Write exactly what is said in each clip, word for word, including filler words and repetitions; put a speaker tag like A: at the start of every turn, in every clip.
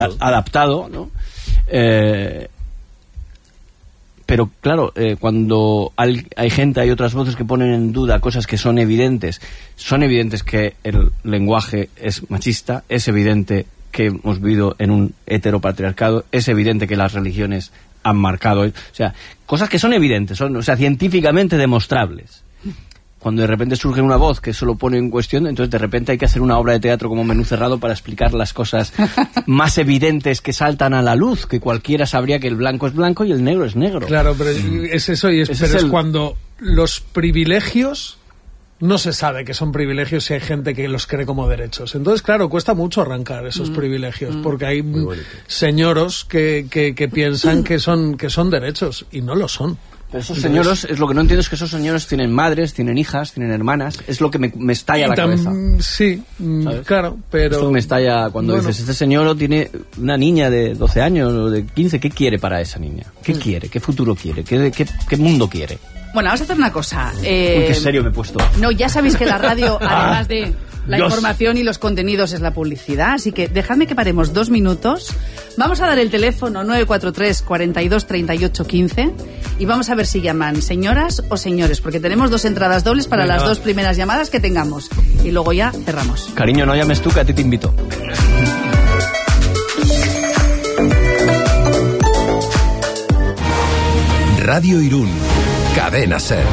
A: adaptado, ¿no? Eh, pero claro, eh, cuando hay, hay gente, hay otras voces que ponen en duda cosas que son evidentes. Son evidentes que el lenguaje es machista, es evidente que hemos vivido en un heteropatriarcado, es evidente que las religiones han marcado, o sea, cosas que son evidentes, son, o sea, científicamente demostrables. Cuando de repente surge una voz que eso lo pone en cuestión, entonces de repente hay que hacer una obra de teatro como Menú Cerrado para explicar las cosas más evidentes que saltan a la luz, que cualquiera sabría que el blanco es blanco y el negro es negro.
B: Claro, pero es eso, y es, pero es, el... es cuando los privilegios no se sabe que son privilegios si hay gente que los cree como derechos. Entonces, claro, cuesta mucho arrancar esos mm. privilegios, mm. porque hay señoros que, que, que piensan que son, que son derechos y no lo son.
A: Pero esos señoros, es lo que no entiendo es que esos señores tienen madres, tienen hijas, tienen hermanas. Es lo que me, me estalla la cabeza.
B: Sí, ¿sabes? Claro, pero...
A: Esto me estalla cuando bueno. dices, este señor tiene una niña de doce años o de quince, ¿qué quiere para esa niña? ¿Qué mm. quiere? ¿Qué futuro quiere? ¿Qué, qué, qué mundo quiere?
C: Bueno, vamos a hacer una cosa. Eh...
A: Uy, qué serio me he puesto.
C: No, ya sabéis que la radio, además de la
A: Dios.
C: información y los contenidos, es la publicidad, así que dejadme que paremos dos minutos. Vamos a dar el teléfono nueve cuatro tres, cuarenta y dos, treinta y ocho, quince y vamos a ver si llaman señoras o señores, porque tenemos dos entradas dobles para Venga. las dos primeras llamadas que tengamos y luego ya cerramos.
A: Cariño, no llames tú, que a ti te invito.
D: Radio Irún, Cadena Ser.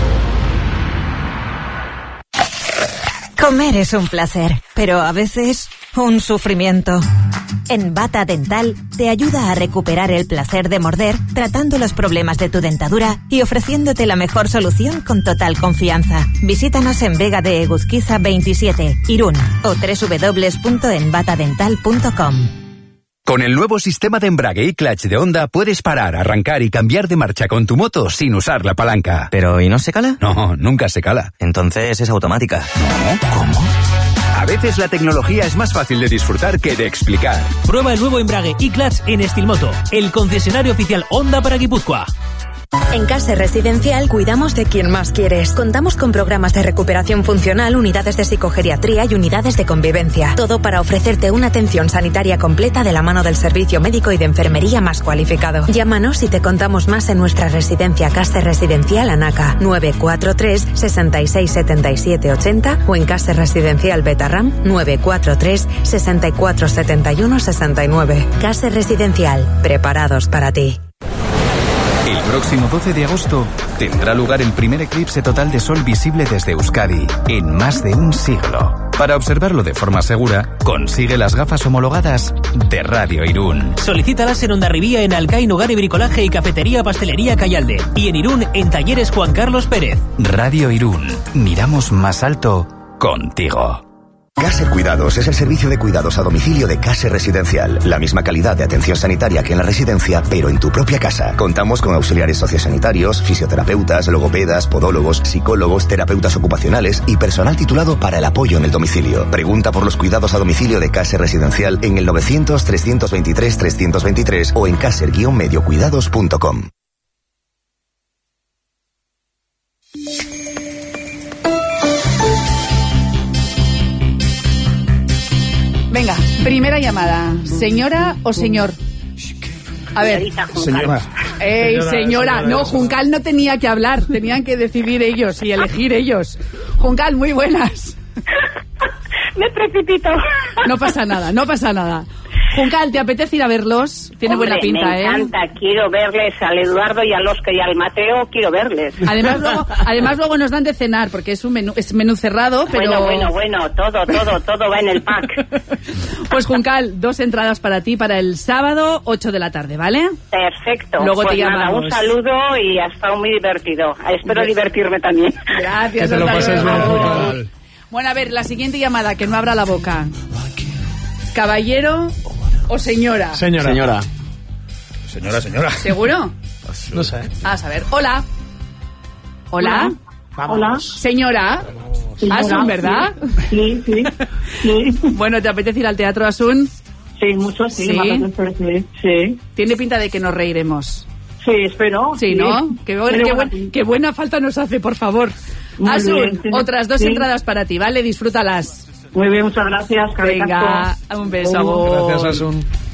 E: Comer es un placer, pero a veces un sufrimiento. En Bata Dental te ayuda a recuperar el placer de morder, tratando los problemas de tu dentadura y ofreciéndote la mejor solución con total confianza. Visítanos en Vega de Eguzquiza veintisiete, Irún, o doble u doble u doble u punto en bata dental punto com.
D: Con el nuevo sistema de embrague y clutch de Honda puedes parar, arrancar y cambiar de marcha con tu moto sin usar la palanca.
F: ¿Pero y no se cala?
D: No, nunca se cala.
F: Entonces es automática.
D: No, ¿cómo? A veces la tecnología es más fácil de disfrutar que de explicar.
G: Prueba el nuevo embrague y clutch en Estilmoto, el concesionario oficial Honda para Guipúzcoa.
H: En Case Residencial cuidamos de quien más quieres. Contamos con programas de recuperación funcional, unidades de psicogeriatría y unidades de convivencia. Todo para ofrecerte una atención sanitaria completa de la mano del servicio médico y de enfermería más cualificado. Llámanos y te contamos más en nuestra residencia Case Residencial Anaca, nueve cuatro tres, sesenta y seis, setenta y siete, ochenta o en Case Residencial Betarram, nueve cuatro tres, sesenta y cuatro, setenta y uno, sesenta y nueve. Case Residencial, preparados para ti.
I: El próximo doce de agosto tendrá lugar el primer eclipse total de sol visible desde Euskadi en más de un siglo. Para observarlo de forma segura, consigue las gafas homologadas de Radio Irún.
G: Solicítalas en Hondarribía, en Alcaín, Hogar y Bricolaje y Cafetería Pastelería Callalde. Y en Irún, en Talleres Juan Carlos Pérez.
I: Radio Irún. Miramos más alto contigo.
J: Caser Cuidados es el servicio de cuidados a domicilio de Caser Residencial. La misma calidad de atención sanitaria que en la residencia, pero en tu propia casa. Contamos con auxiliares sociosanitarios, fisioterapeutas, logopedas, podólogos, psicólogos, terapeutas ocupacionales y personal titulado para el apoyo en el domicilio. Pregunta por los cuidados a domicilio de Caser Residencial en el novecientos, trescientos veintitrés, trescientos veintitrés o en caser guion medio cuidados punto com.
C: Venga, primera llamada. ¿Señora o señor? A ver.
B: Señora.
C: Ey, señora. señora. No, Juncal no tenía que hablar. Tenían que decidir ellos y elegir ellos. Juncal, muy buenas.
K: Me precipito.
C: No pasa nada, no pasa nada. Juncal, ¿te apetece ir a verlos? Tiene
K: Hombre,
C: buena pinta,
K: me
C: ¿eh?
K: Me encanta, quiero verles al Eduardo y al Oscar y al Mateo, quiero verles.
C: Además luego, además luego nos dan de cenar, porque es un menú, es menú cerrado, pero...
K: Bueno, bueno, bueno, todo, todo, todo va en el pack.
C: Pues Juncal, dos entradas para ti para el sábado, ocho de la tarde, ¿vale?
K: Perfecto.
C: Luego
K: pues
C: te
K: nada,
C: llamamos.
K: Un saludo y ha estado muy divertido. Espero divertirme también.
C: Gracias.
B: Que te lo pases bien, Juncal.
C: Bueno, a ver, la siguiente llamada, que no abra la boca. Caballero... ¿O señora?
B: Señora.
A: Señora.
B: Señora, señora.
C: ¿Seguro?
B: No sé.
C: Ah, a saber. Hola. Hola.
K: Hola.
C: Señora.
K: Señora.
C: Asun, ¿verdad?
K: Sí, sí, sí.
C: Bueno, ¿te apetece ir al teatro, Asun?
K: Sí, mucho, sí.
C: ¿Sí?
K: Sí, sí.
C: Tiene pinta de que nos reiremos.
K: Sí, espero.
C: Sí,
K: sí.
C: ¿no? Qué, bu- qué, buen- qué buena falta nos hace, por favor.
K: Muy
C: Asun,
K: bien, sí.
C: otras dos
K: Sí.
C: entradas para ti, ¿vale? Disfrútalas.
K: Muy bien, muchas gracias.
C: Venga, un beso.
B: Gracias, Asun.